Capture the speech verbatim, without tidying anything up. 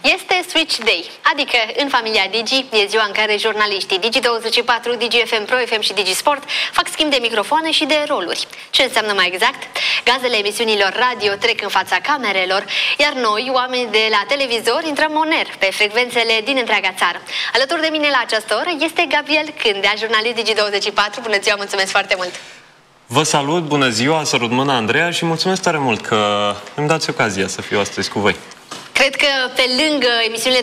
Este Switch Day, adică în familia Digi e ziua în care jurnaliștii Digi douăzeci și patru, Digi F M Pro, F M și Digi Sport fac schimb de microfoane și de roluri. Ce înseamnă mai exact? Gazele emisiunilor radio trec în fața camerelor, iar noi, oamenii de la televizor, intrăm moner pe frecvențele din întreaga țară. Alături de mine la această oră este Gabriel Cândea, jurnalist Digi douăzeci și patru. Bună ziua, mulțumesc foarte mult! Vă salut, bună ziua, sărut mâna, Andreea, și mulțumesc tare mult că îmi dați ocazia să fiu astăzi cu voi. Cred că pe lângă emisiunile